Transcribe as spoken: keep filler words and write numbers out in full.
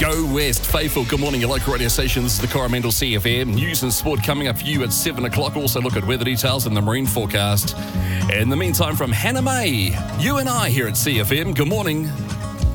Go West. Faithful, good morning, your local radio station. This is the Coromandel C F M. News and sport coming up for you at seven o'clock. Also look at weather details and the marine forecast. In the meantime, from Hannah May, you and I here at C F M, good morning.